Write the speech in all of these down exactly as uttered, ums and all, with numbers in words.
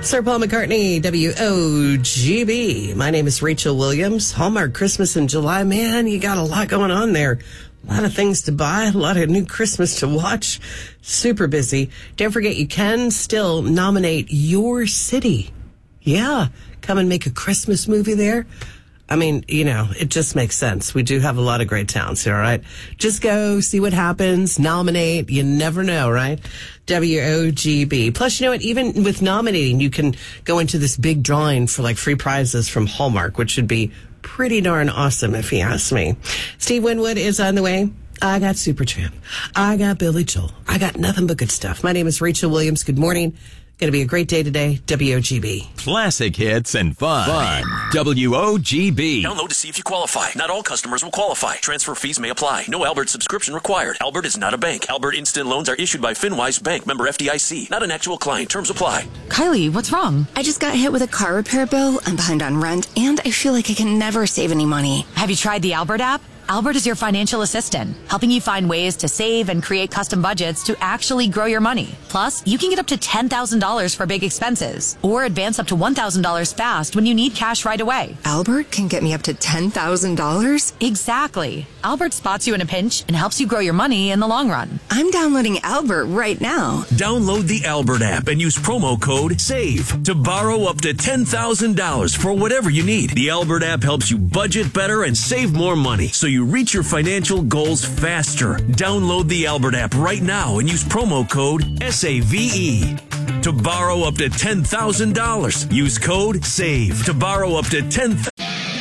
Sir Paul McCartney, W O G B. My name is Rachel Williams. Hallmark Christmas in July. Man, you got a lot going on there. A lot of things to buy, a lot of new Christmas to watch. Super busy. Don't forget, you can still nominate your city. Yeah, come and make a Christmas movie there. I mean, you know, it just makes sense. We do have a lot of great towns here, all right? Just go, see what happens, nominate. You never know, right? W O G B. Plus, you know what? Even with nominating, you can go into this big drawing for like free prizes from Hallmark, which should be pretty darn awesome if you ask me. Steve Winwood is on the way. I got Supertramp. I got Billy Joel. I got nothing but good stuff. My name is Rachel Williams. Good morning. Going to be a great day today. W O G B. Classic hits and fun. Fun. W O G B. Download to see if you qualify. Not all customers will qualify. Transfer fees may apply. No Albert subscription required. Albert is not a bank. Albert Instant Loans are issued by FinWise Bank, member F D I C. Not an actual client. Terms apply. Kylie, what's wrong? I just got hit with a car repair bill. I'm behind on rent, and I feel like I can never save any money. Have you tried the Albert app? Albert is your financial assistant, helping you find ways to save and create custom budgets to actually grow your money. Plus, you can get up to ten thousand dollars for big expenses or advance up to one thousand dollars fast when you need cash right away. Albert can get me up to ten thousand dollars? Exactly. Albert spots you in a pinch and helps you grow your money in the long run. I'm downloading Albert right now. Download the Albert app and use promo code SAVE to borrow up to ten thousand dollars for whatever you need. The Albert app helps you budget better and save more money, so you reach your financial goals faster. Download the Albert app right now and use promo code S A V E to borrow up to ten thousand dollars. Use code SAVE to borrow up to ten thousand dollars.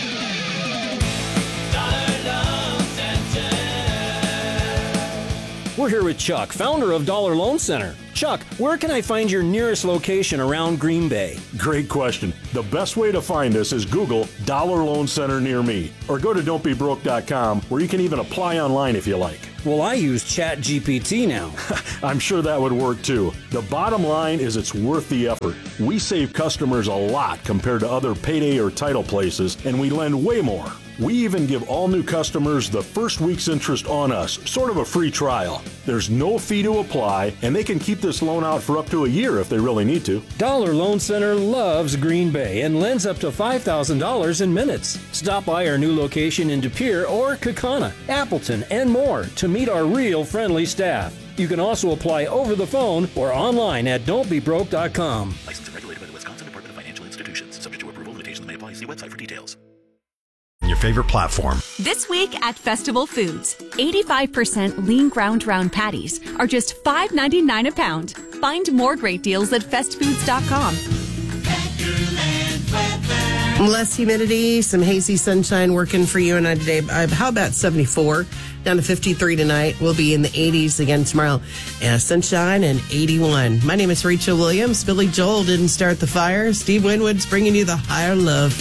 We're here with Chuck, founder of Dollar Loan Center. Chuck, where can I find your nearest location around Green Bay? Great question. The best way to find us is Google Dollar Loan Center near me, or go to don't be broke dot com, where you can even apply online if you like. Well, I use Chat G P T now. I'm sure that would work too. The bottom line is it's worth the effort. We save customers a lot compared to other payday or title places, and we lend way more. We even give all new customers the first week's interest on us, sort of a free trial. There's no fee to apply, and they can keep this loan out for up to a year if they really need to. Dollar Loan Center loves Green Bay and lends up to five thousand dollars in minutes. Stop by our new location in De Pere or Kaukauna, Appleton, and more to meet our real friendly staff. You can also apply over the phone or online at don't be broke dot com. Licensed and regulated by the Wisconsin Department of Financial Institutions. Subject to approval, limitations may apply. See website for details. Your favorite platform. This week at Festival Foods, eighty-five percent lean ground round patties are just five ninety-nine a pound. Find more great deals at fest foods dot com. Less humidity, some hazy sunshine working for you and I today. Uh, how about seventy-four? Down to fifty-three tonight. We'll be in the eighties again tomorrow. Uh, sunshine and eighty-one. My name is Rachel Williams. Billy Joel didn't start the fire. Steve Winwood's bringing you the higher love.